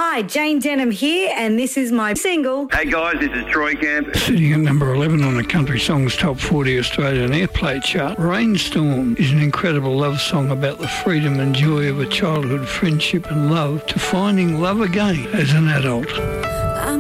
Hi, Jane Denham here, and this is my single. Hey guys, this is Troy Camp. Sitting at number 11 on the Country Songs Top 40 Australian Airplay chart, Rainstorm is an incredible love song about the freedom and joy of a childhood friendship and love to finding love again as an adult.